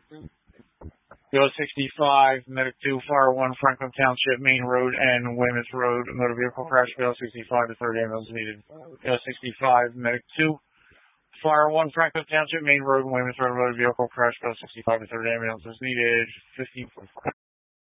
BL 65, Medic 2, Fire 1, Franklin Township, Main Road and Weymouth Road, motor vehicle crash, BL 65 to 30 ambulance needed. BL 65, Medic 2, Fire 1, Franklin Township, Main Road and Weymouth Road, motor vehicle crash, BL 65 to 30 ambulance needed. 50.